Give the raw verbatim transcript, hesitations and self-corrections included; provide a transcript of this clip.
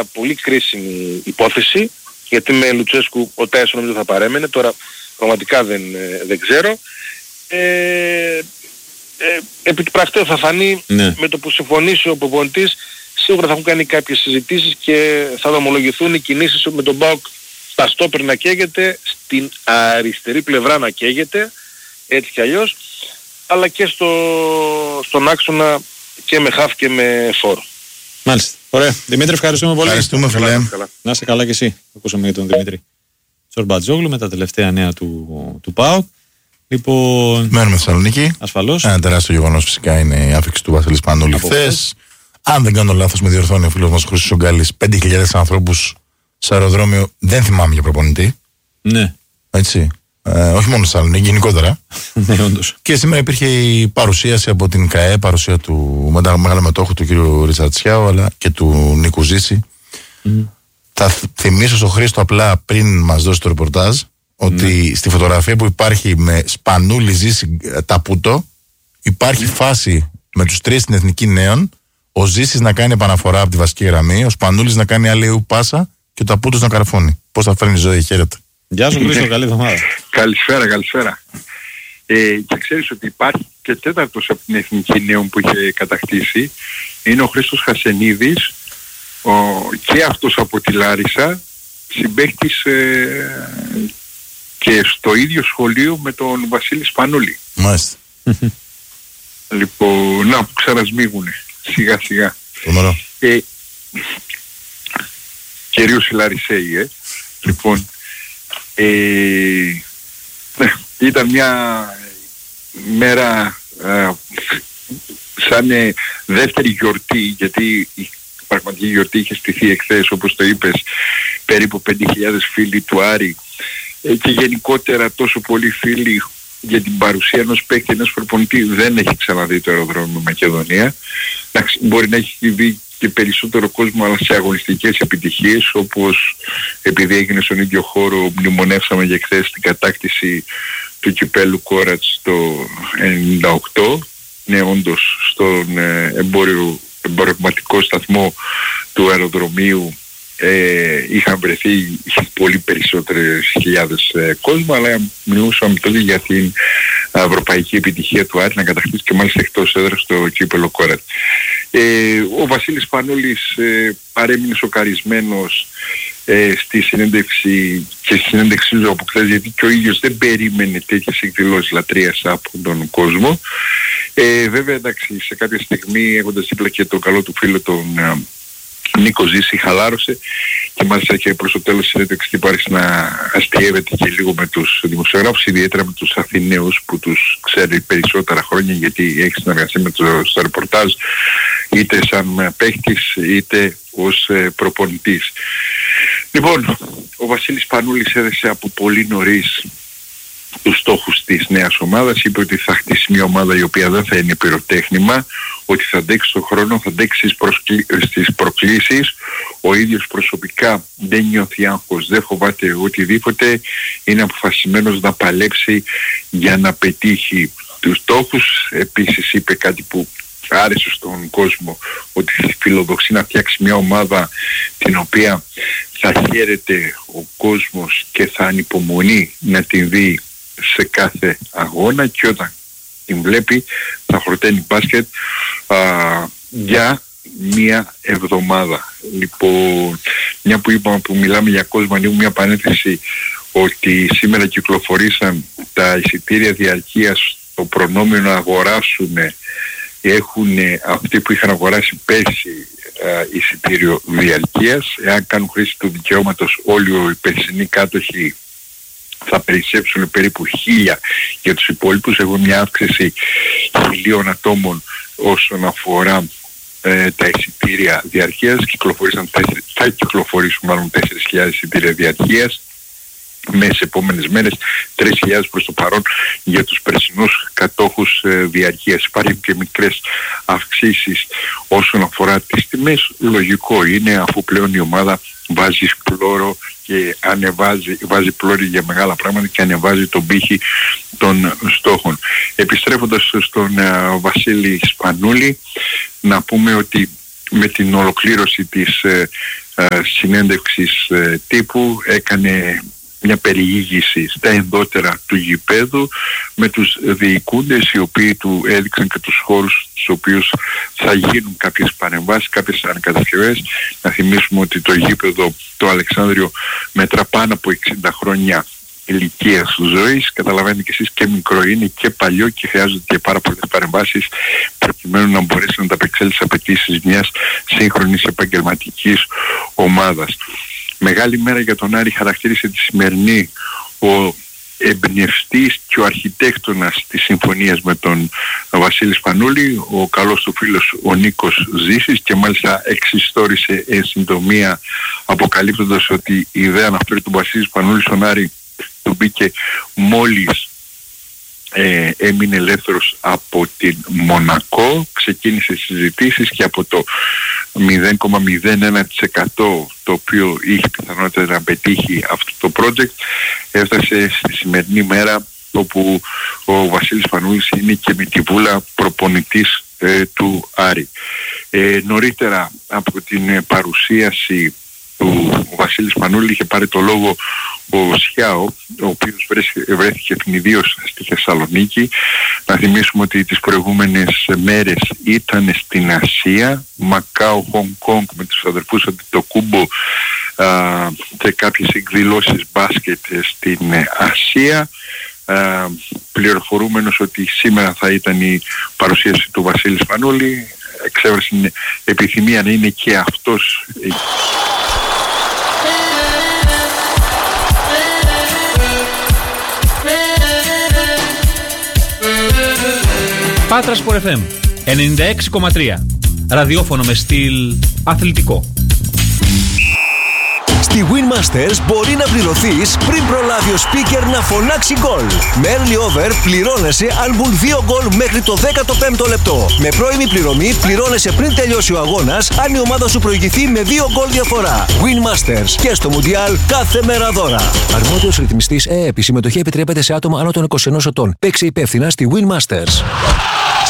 μια πολύ κρίσιμη υπόθεση, γιατί με Λουτσέσκου ο Τάισον νομίζω θα παρέμενε, τώρα πραγματικά δεν, δεν ξέρω. Ε, ε, επί του πρακτέου θα φανεί, ναι, με το που συμφωνήσει ο προπονητής, σίγουρα θα έχουν κάνει κάποιες συζητήσεις και θα δομολογηθούν οι κινήσεις με τον ΠΑΟΚ στα στόπερ να καίγεται, στην αριστερή πλευρά να καίγεται, έτσι κι αλλιώς, αλλά και στο, στον άξονα και με χαφ και με φόρ. Μάλιστα. Ωραία. Δημήτρη, ευχαριστούμε πολύ. Ευχαριστούμε, φίλε. Να είσαι καλά και εσύ. Ακούσαμε για τον Δημήτρη Τσορμπατζόγλου με τα τελευταία νέα του, του ΠΑΟΚ. Λοιπόν... Μένουμε στη Θεσσαλονίκη. Ασφαλώς. Ένα τεράστιο γεγονός φυσικά είναι η άφηξη του Βασίλη Σπανούλη χθες. Αν δεν κάνω λάθος, με διορθώνει ο φίλος μας Χρήστος Ογκάλης, πέντε χιλιάδες ανθρώπους σε αεροδρόμιο. Δεν θυμάμαι για προπονητή. Ναι. Έτσι. Ε, όχι μόνο στη Θεσσαλονίκη, γενικότερα. Ναι, όντως. Και σήμερα υπήρχε η παρουσίαση από την ΚΑΕ, παρουσία του μεγάλου μετόχου του κ. Ριτσαρτσιάου, αλλά και του Νίκου Ζήση. Mm. Θα θυμίσω στον Χρήστο απλά πριν μας δώσει το ρεπορτάζ ότι mm. στη φωτογραφία που υπάρχει με Σπανούλη, Ζήση, Ταπούτο, υπάρχει mm. φάση με τους τρεις στην Εθνική Νέων, ο Ζήσης να κάνει επαναφορά από τη βασική γραμμή, ο Σπανούλης να κάνει αλλιού πάσα και ο Ταπούτος να καρφώνει. Πώς θα φέρνει η ζωή, χαίρετε. Γεια σου Χρήστο, καλή εβδομάδα. Καλησπέρα, καλησπέρα. Ε, και ξέρεις ότι υπάρχει και τέταρτος από την Εθνική Νέων που είχε κατακτήσει, είναι ο Χρήστος Χασενίδης, ο, και αυτός από τη Λάρισα, συμπαίκτης ε, και στο ίδιο σχολείο με τον Βασίλη Σπανούλη. Μάλιστα. Λοιπόν, να που ξανασμίγουνε σιγά σιγά. Ε, κυρίως οι Λαρισαίοι, ε. Λοιπόν, ε, ναι, ήταν μια μέρα ε, σαν ε, δεύτερη γιορτή, γιατί η πραγματική γιορτή είχε στηθεί εχθές, όπως το είπες, περίπου πέντε χιλιάδες φίλοι του Άρη ε, και γενικότερα τόσο πολλοί φίλοι για την παρουσία ενός παίκτη, ενός προπονητή. Δεν έχει ξαναδεί το αεροδρόμιο Μακεδονία. Μπορεί να έχει δει και περισσότερο κόσμο, αλλά σε αγωνιστικές επιτυχίες, όπως επειδή έγινε στον ίδιο χώρο, μνημονεύσαμε για χθες την κατάκτηση του κυπέλου Κόρατς το ενενήντα οκτώ. Ναι, όντως στον εμπόριο, εμπορευματικό σταθμό του αεροδρομίου ε, είχαν βρεθεί πολύ περισσότερες χιλιάδες ε, κόσμο, αλλά μιλούσαμε τότε για την ευρωπαϊκή επιτυχία του Άρη να κατακτήσει και μάλιστα εκτός έδρας το κύπελλο Κόρατ. Ε, ο Βασίλης Σπανούλης ε, παρέμεινε σοκαρισμένος ε, στη συνέντευξη και στη συνέντευξή του από χθες, γιατί και ο ίδιος δεν περίμενε τέτοιες εκδηλώσεις λατρείας από τον κόσμο. Ε, βέβαια, εντάξει, σε κάποια στιγμή, έχοντας δίπλα και τον καλό του φίλο τον ε, Νίκο Ζήση, χαλάρωσε και μάλιστα και προς το τέλος της συνέντευξης την πάρει να αστιεύεται και λίγο με τους δημοσιογράφους, ιδιαίτερα με τους Αθηναίους που τους ξέρει περισσότερα χρόνια, γιατί έχει συνεργασία με το στο ρεπορτάζ είτε σαν παίκτης είτε ως ε, προπονητής. Λοιπόν, ο Βασίλης Σπανούλης έδεσε από πολύ νωρίς τους στόχους της νέας ομάδας. Είπε ότι θα χτίσει μια ομάδα η οποία δεν θα είναι πυροτέχνημα, ότι θα αντέξει στον χρόνο, θα αντέξει στις, προσκλη... στις προκλήσεις. Ο ίδιος προσωπικά δεν νιώθει άγχος, δεν φοβάται οτιδήποτε, είναι αποφασισμένος να παλέψει για να πετύχει τους στόχους. Επίσης είπε κάτι που άρεσε στον κόσμο, ότι φιλοδοξεί να φτιάξει μια ομάδα την οποία θα χαίρεται ο κόσμος και θα ανυπομονεί να την δει σε κάθε αγώνα, και όταν την βλέπει θα χορταίνει μπάσκετ α, για μία εβδομάδα. Λοιπόν, μια που είπαμε που μιλάμε για κόσμο, ανοίγουμε μια παρένθεση ότι σήμερα κυκλοφορήσαν τα εισιτήρια διαρκείας, το προνόμιο να αγοράσουν, έχουν αυτοί που είχαν αγοράσει πέρσι α, εισιτήριο διαρκείας. Εάν κάνουν χρήση του δικαιώματος όλοι οι περσινοί κάτοχοι θα περισσέψουν περίπου χίλια για τους υπόλοιπους. Έχουμε μια αύξηση χιλίων ατόμων όσον αφορά ε, τα εισιτήρια διαρκείας. Κυκλοφορήσαν, θα κυκλοφορήσουν μάλλον τέσσερις χιλιάδες εισιτήρια διαρκείας μέσα στις επόμενες μέρες, τρεις χιλιάδες προς το παρόν για τους περσινούς κατόχους ε, διαρκείας. Υπάρχουν και μικρές αυξήσεις όσον αφορά τις τιμές. Λογικό είναι, αφού πλέον η ομάδα βάζει πλώρο και ανεβάζει, βάζει πλώρη για μεγάλα πράγματα και ανεβάζει τον πύχη των στόχων. Επιστρέφοντας στον uh, Βασίλη Σπανούλη, να πούμε ότι με την ολοκλήρωση της uh, ε, συνέντευξης ε, τύπου έκανε μια περιήγηση στα ενδότερα του γηπέδου με τους διοικούντες οι οποίοι του έδειξαν και τους χώρους στους οποίους θα γίνουν κάποιες παρεμβάσεις, κάποιες ανακατασκευές. Να θυμίσουμε ότι το γήπεδο το Αλεξάνδριο μετρά πάνω από εξήντα χρόνια ηλικίας ζωής. Καταλαβαίνετε και εσείς, και μικρό είναι και παλιό και χρειάζονται και πάρα πολλές παρεμβάσεις προκειμένου να μπορέσει να ανταπεξέλθει στις απαιτήσεις μιας σύγχρονης επαγγελματικής ομάδας. Μεγάλη μέρα για τον Άρη χαρακτήρισε τη σημερινή ο εμπνευστής και ο αρχιτέκτονας της συμφωνίας με τον Βασίλη Σπανούλη, ο καλός του φίλος ο Νίκος Ζήσης, και μάλιστα εξιστόρισε εν συντομία αποκαλύπτοντας ότι η ιδέα να φέρει τον Βασίλη Σπανούλη στον Άρη του μπήκε μόλις Ε, έμεινε ελεύθερος από την Μονακό. Ξεκίνησε συζητήσεις και από το μηδέν κόμμα μηδέν ένα τοις εκατό το οποίο είχε πιθανότητα να πετύχει αυτό το project έφτασε στη σημερινή μέρα, όπου ο Βασίλης Πανούλης είναι και με τη βούλα προπονητής ε, του Άρη. Ε, νωρίτερα από την ε, παρουσίαση του Βασίλης Πανούλη είχε πάρει το λόγο ο Σιάο, ο οποίος βρέθηκε ευνηδίως στη Θεσσαλονίκη. Να θυμίσουμε ότι τις προηγούμενες μέρες ήταν στην Ασία, Μακάο, Χονγκ Κονγκ, με τους αδερφούς Αντιτοκούμπο σε κάποιες εκδηλώσεις μπάσκετ στην Ασία. Α, πληροφορούμενος ότι σήμερα θα ήταν η παρουσίαση του Βασίλη Σπανούλη. Εξέβρασε την επιθυμία να είναι και αυτός. Πάτρα Sport εφ εμ ενενήντα έξι κόμμα τρία. Ραδιόφωνο με στυλ αθλητικό. Στη Winmasters μπορεί να πληρωθείς πριν προλάβει ο speaker να φωνάξει γκολ. Με early over πληρώνεσαι αν μπουν δύο γκολ μέχρι το δέκατο πέμπτο λεπτό. Με πρώιμη πληρωμή πληρώνεσαι πριν τελειώσει ο αγώνας αν η ομάδα σου προηγηθεί με δύο γκολ διαφορά. Winmasters, και στο Μουντιάλ κάθε μέρα δώρα. Αρμόδιος ρυθμιστής ΕΕΠ. Η συμμετοχή επιτρέπεται σε άτομα άνω των είκοσι ενός ετών. Παίξε υπεύθυνα στη Winmasters.